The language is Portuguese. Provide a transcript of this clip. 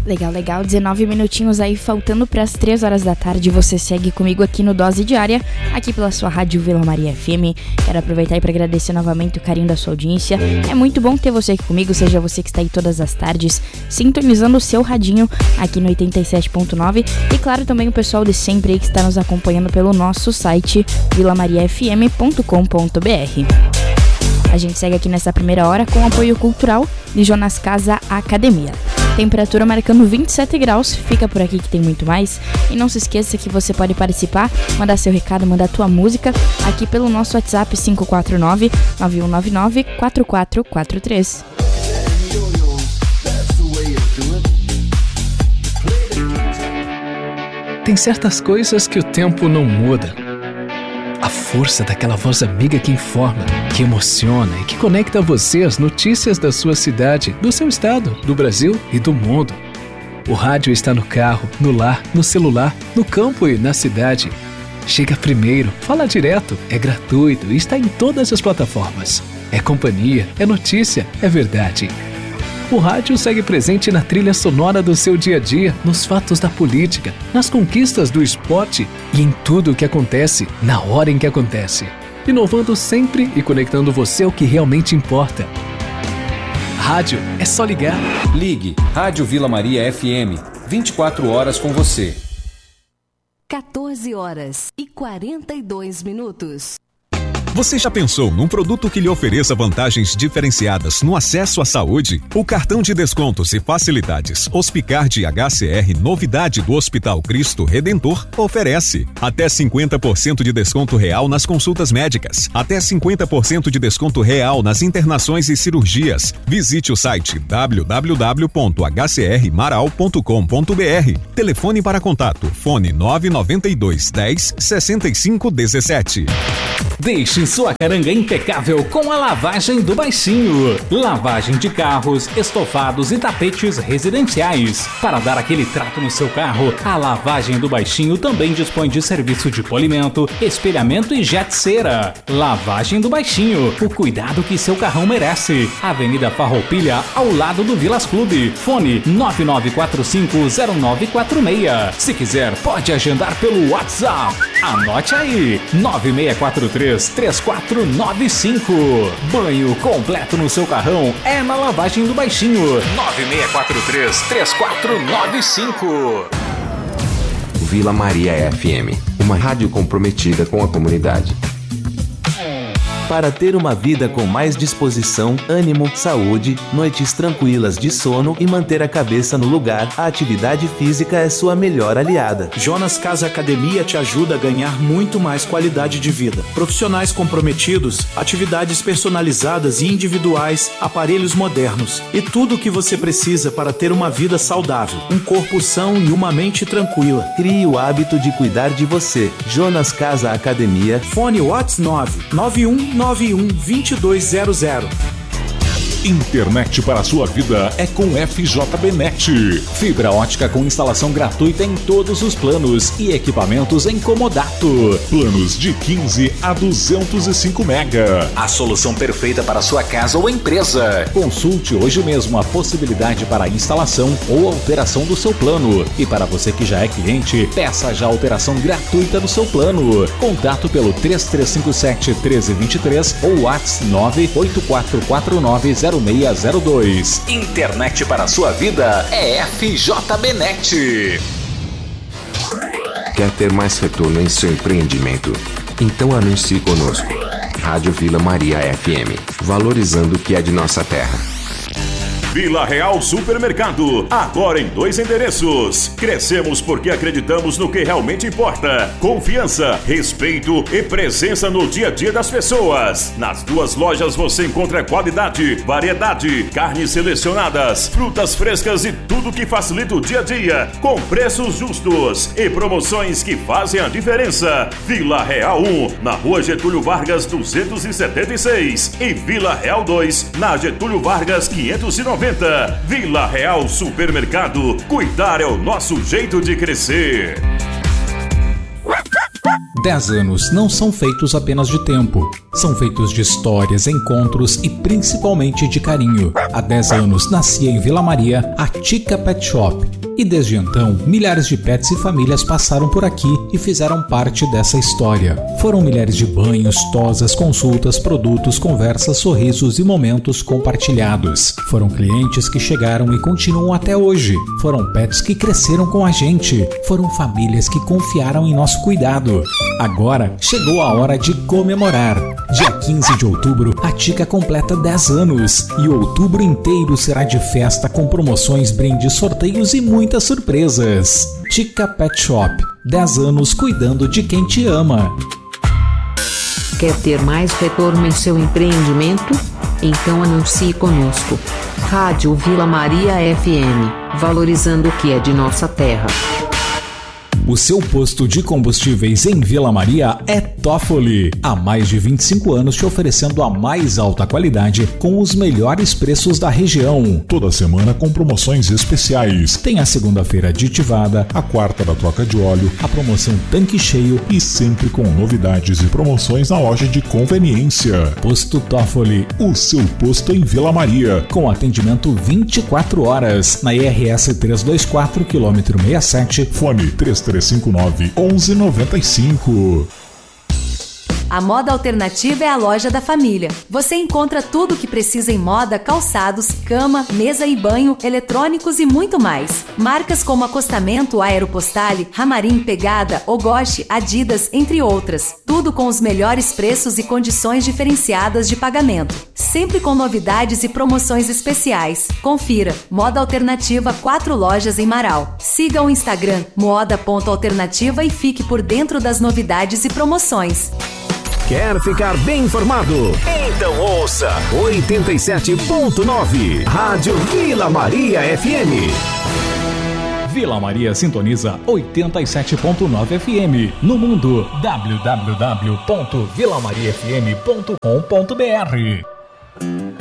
Legal, 19 minutinhos aí, faltando para as 3 horas da tarde. Você segue comigo aqui no Dose Diária, aqui pela sua rádio Vila Maria FM. Quero aproveitar aí para agradecer novamente o carinho da sua audiência. É muito bom ter você aqui comigo, seja você que está aí todas as tardes, sintonizando o seu radinho aqui no 87.9. E claro, também o pessoal de sempre aí que está nos acompanhando pelo nosso site vilamariafm.com.br. A gente segue aqui nessa primeira hora com o apoio cultural de Jonas Casa Academia. Temperatura marcando 27 graus, fica por aqui que tem muito mais. E não se esqueça que você pode participar, mandar seu recado, mandar tua música aqui pelo nosso WhatsApp 549-9199-4443. Tem certas coisas que o tempo não muda. A força daquela voz amiga que informa, que emociona e que conecta você às notícias da sua cidade, do seu estado, do Brasil e do mundo. O rádio está no carro, no lar, no celular, no campo e na cidade. Chega primeiro, fala direto, é gratuito e está em todas as plataformas. É companhia, é notícia, é verdade. O rádio segue presente na trilha sonora do seu dia a dia, nos fatos da política, nas conquistas do esporte e em tudo o que acontece, na hora em que acontece. Inovando sempre e conectando você ao que realmente importa. Rádio é só ligar. Ligue Rádio Vila Maria FM, 24 horas com você. 14 horas e 42 minutos. Você já pensou num produto que lhe ofereça vantagens diferenciadas no acesso à saúde? O cartão de descontos e facilidades Hospicard HCR, novidade do Hospital Cristo Redentor, oferece até 50% de desconto real nas consultas médicas, até 50% de desconto real nas internações e cirurgias. Visite o site www.hcrmaral.com.br. Telefone para contato, fone 992 10 65 17. Deixe sua caranga impecável com a lavagem do Baixinho. Lavagem de carros, estofados e tapetes residenciais. Para dar aquele trato no seu carro, a lavagem do Baixinho também dispõe de serviço de polimento, espelhamento e jet cera. Lavagem do Baixinho, o cuidado que seu carrão merece. Avenida Farroupilha, ao lado do Vilas Clube. Fone 99450946. Se quiser, pode agendar pelo WhatsApp. Anote aí, 9643-3495. Banho completo no seu carrão é na lavagem do Baixinho. 9643-3495. Vila Maria FM, uma rádio comprometida com a comunidade. Para ter uma vida com mais disposição, ânimo, saúde, noites tranquilas de sono e manter a cabeça no lugar, a atividade física é sua melhor aliada. Jonas Casa Academia te ajuda a ganhar muito mais qualidade de vida. Profissionais comprometidos, atividades personalizadas e individuais, aparelhos modernos e tudo o que você precisa para ter uma vida saudável, um corpo são e uma mente tranquila. Crie o hábito de cuidar de você. Jonas Casa Academia. Fone WhatsApp 991912200. Internet para a sua vida é com FJBnet. Fibra ótica com instalação gratuita em todos os planos e equipamentos em comodato. Planos de 15 a 205 mega. A solução perfeita para sua casa ou empresa. Consulte hoje mesmo a possibilidade para instalação ou alteração do seu plano. E para você que já é cliente, peça já a alteração gratuita do seu plano. Contato pelo 3357-1323 ou WhatsApp 984490602. Internet para a sua vida é FJBnet. Quer ter mais retorno em seu empreendimento? Então anuncie conosco. Rádio Vila Maria FM, valorizando o que é de nossa terra. Vila Real Supermercado, agora em 2 endereços. Crescemos porque acreditamos no que realmente importa. Confiança, respeito e presença no dia a dia das pessoas. Nas 2 lojas você encontra qualidade, variedade, carnes selecionadas, frutas frescas e tudo que facilita o dia a dia, com preços justos e promoções que fazem a diferença. Vila Real 1, na Rua Getúlio Vargas 276 e Vila Real 2, na Getúlio Vargas 590. Vila Real Supermercado. Cuidar é o nosso jeito de crescer. 10 anos não são feitos apenas de tempo. São feitos de histórias, encontros e principalmente de carinho. Há 10 anos nascia em Vila Maria a Tica Pet Shop. E desde então, milhares de pets e famílias passaram por aqui e fizeram parte dessa história. Foram milhares de banhos, tosas, consultas, produtos, conversas, sorrisos e momentos compartilhados. Foram clientes que chegaram e continuam até hoje. Foram pets que cresceram com a gente. Foram famílias que confiaram em nosso cuidado. Agora chegou a hora de comemorar. Dia 15 de outubro, a Tica completa 10 anos e outubro inteiro será de festa com promoções, brindes, sorteios e muitas surpresas. Tica Pet Shop, 10 anos cuidando de quem te ama. Quer ter mais retorno em seu empreendimento? Então anuncie conosco. Rádio Vila Maria FM, valorizando o que é de nossa terra. O seu posto de combustíveis em Vila Maria é Toffoli. Há mais de 25 anos te oferecendo a mais alta qualidade com os melhores preços da região. Toda semana com promoções especiais. Tem a segunda-feira aditivada, a quarta da troca de óleo, a promoção tanque cheio e sempre com novidades e promoções na loja de conveniência. Posto Toffoli, o seu posto em Vila Maria. Com atendimento 24 horas na IRS 324, quilômetro 67. Fone 3359-1195. A Moda Alternativa é a loja da família. Você encontra tudo o que precisa em moda, calçados, cama, mesa e banho, eletrônicos e muito mais. Marcas como Acostamento, Aeropostale, Ramarim, Pegada, Ogoshi, Adidas, entre outras. Tudo com os melhores preços e condições diferenciadas de pagamento. Sempre com novidades e promoções especiais. Confira. Moda Alternativa, 4 lojas em Marau. Siga o Instagram moda.alternativa e fique por dentro das novidades e promoções. Quer ficar bem informado? Então ouça 87.9 Rádio Vila Maria FM. Vila Maria sintoniza 87.9 FM. No mundo, www.vilamariafm.com.br.